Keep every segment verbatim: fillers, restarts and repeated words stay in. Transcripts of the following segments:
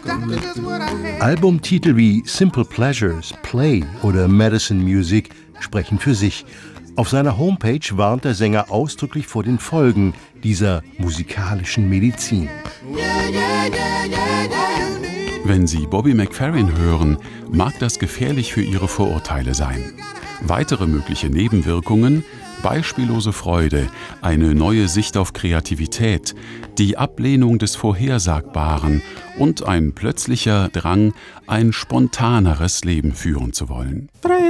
Albumtitel wie Simple Pleasures, Play oder Medicine Music sprechen für sich. Auf seiner Homepage warnt der Sänger ausdrücklich vor den Folgen dieser musikalischen Medizin. Wenn Sie Bobby McFerrin hören, mag das gefährlich für Ihre Vorurteile sein. Weitere mögliche Nebenwirkungen: beispiellose Freude, eine neue Sicht auf Kreativität, die Ablehnung des Vorhersagbaren und ein plötzlicher Drang, ein spontaneres Leben führen zu wollen.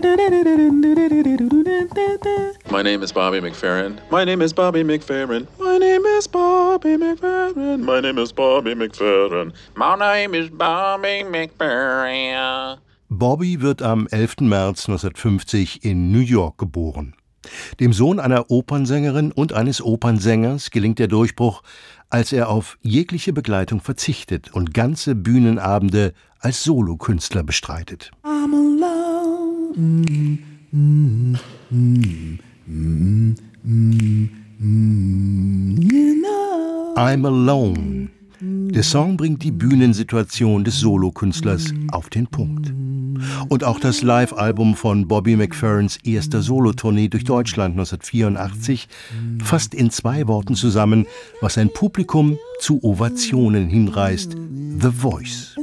My name is Bobby McFerrin. My name is Bobby McFerrin. My name is Bobby McFerrin. My name is Bobby McFerrin. My name is Bobby McFerrin. Bobby wird am elften März neunzehnhundertfünfzig in New York geboren. Dem Sohn einer Opernsängerin und eines Opernsängers gelingt der Durchbruch, als er auf jegliche Begleitung verzichtet und ganze Bühnenabende als Solokünstler bestreitet. I'm alone. Mm, mm, mm, mm, mm, mm, you know. I'm alone. Der Song bringt die Bühnensituation des Solokünstlers auf den Punkt. Und auch das Live-Album von Bobby McFerrins erster Solotournee durch Deutschland neunzehnhundertvierundachtzig fasst in zwei Worten zusammen, was ein Publikum zu Ovationen hinreißt: The Voice.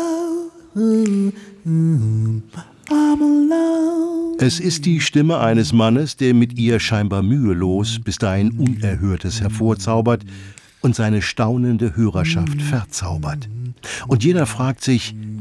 Es ist die Stimme eines Mannes, der mit ihr scheinbar mühelos bis dahin Unerhörtes hervorzaubert und seine staunende Hörerschaft verzaubert. Und jeder fragt sich: